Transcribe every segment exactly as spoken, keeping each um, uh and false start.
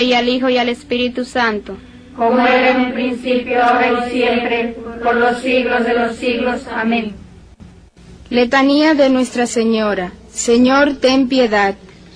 y al Hijo y al Espíritu Santo, como era en un principio, ahora y siempre, por los siglos de los siglos. Amén. Letanía de Nuestra Señora. Señor, ten piedad.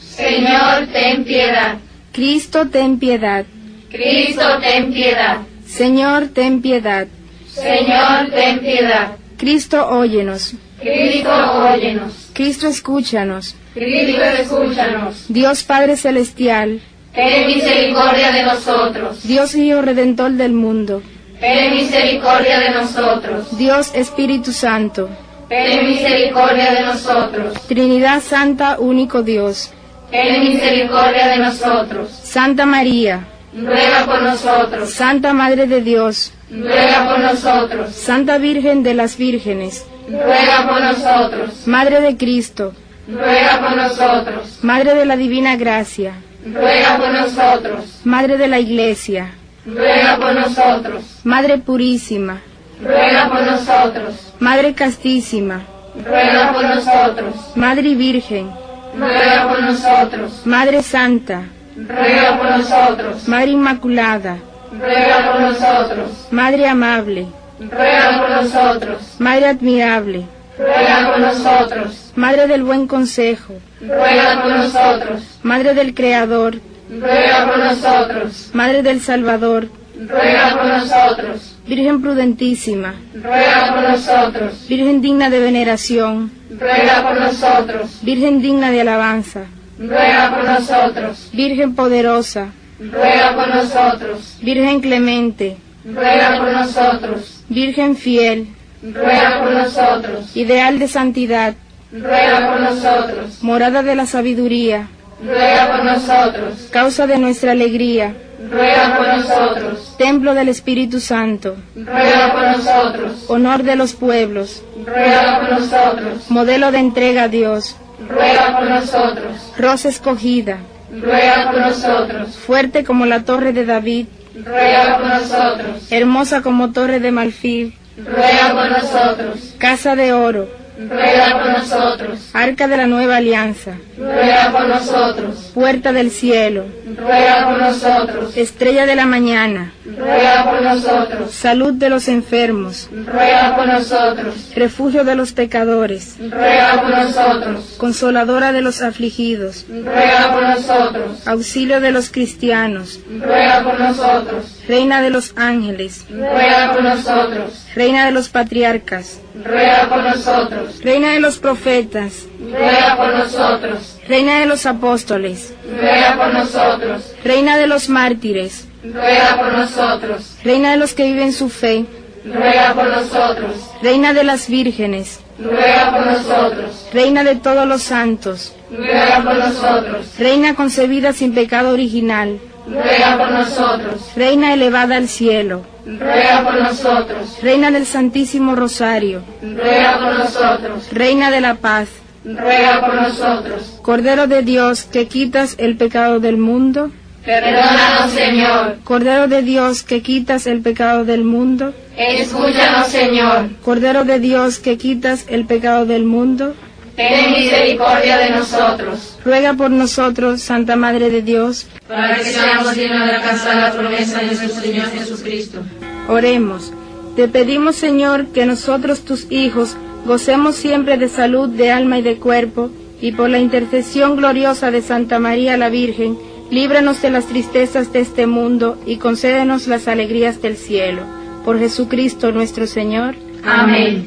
Señor, ten piedad. Cristo, ten piedad. Cristo, ten piedad. Señor, ten piedad. Señor, ten piedad. Cristo, óyenos. Cristo, óyenos. Cristo, escúchanos. Cristo, escúchanos. Dios Padre Celestial, ten misericordia de nosotros. Dios Hijo Redentor del mundo, ten misericordia de nosotros. Dios Espíritu Santo, ten misericordia de nosotros. Trinidad Santa, único Dios, ten misericordia de nosotros. Santa María, ruega por nosotros. Santa Madre de Dios, ruega por nosotros. Santa Virgen de las Vírgenes, ruega por nosotros. Madre de Cristo, ruega por nosotros. Madre de la Divina Gracia, ruega por nosotros. Madre de la Iglesia, ruega por nosotros. Madre Purísima, ruega por nosotros. Madre Castísima, ruega por nosotros. Madre Virgen, ruega por nosotros. Madre Santa, ruega por nosotros. Madre Inmaculada, ruega por nosotros. Madre Amable, ruega por nosotros. Madre Admirable, ruega por nosotros. Madre del Buen Consejo, ruega por nosotros. Madre del Creador, ruega por nosotros. Madre del Salvador, ruega por nosotros. Virgen prudentísima, ruega por nosotros. Virgen digna de veneración, ruega por nosotros. Virgen digna de alabanza, ruega por nosotros. Virgen poderosa, ruega por nosotros. Virgen clemente, ruega por nosotros. Virgen fiel, ruega por nosotros. ideal de santidad, ruega por nosotros. morada de la sabiduría, ruega por nosotros. causa de nuestra alegría, ruega por nosotros. templo del Espíritu Santo, ruega por nosotros. honor de los pueblos, ruega por nosotros. modelo de entrega a Dios, ruega por nosotros. rosa escogida, ruega por nosotros. fuerte como la torre de David, ruega por nosotros. hermosa como torre de marfil, ruega por nosotros. casa de oro, ruega por nosotros. arca de la nueva alianza, ruega por nosotros. puerta del cielo, ruega por nosotros. estrella de la mañana, ruega por nosotros. salud de los enfermos, ruega por nosotros. refugio de los pecadores, ruega por nosotros. consoladora de los afligidos, ruega por nosotros. auxilio de los cristianos, ruega por nosotros. reina de los ángeles, ruega por nosotros. reina de los patriarcas, ruega por nosotros. reina de los profetas, ruega por nosotros. reina de los apóstoles, ruega por nosotros. reina de los mártires, ruega por nosotros. reina de los que viven su fe, ruega por nosotros. reina de las vírgenes, ruega por nosotros. reina de todos los santos, ruega por nosotros. reina concebida sin pecado original, ruega por nosotros. reina elevada al cielo, ruega por nosotros. reina del Santísimo Rosario, ruega por nosotros. reina de la paz, ruega por nosotros. Cordero de Dios que quitas el pecado del mundo, perdónanos, Señor. Cordero de Dios que quitas el pecado del mundo, escúchanos, Señor. Cordero de Dios que quitas el pecado del mundo, ten misericordia de nosotros. ruega por nosotros, Santa Madre de Dios, para que seamos dignos de alcanzar la promesa de nuestro Señor Jesucristo. Oremos. Te pedimos, Señor, que nosotros, tus hijos, gocemos siempre de salud de alma y de cuerpo, y por la intercesión gloriosa de Santa María la Virgen, líbranos de las tristezas de este mundo y concédenos las alegrías del cielo. Por Jesucristo nuestro Señor. Amén.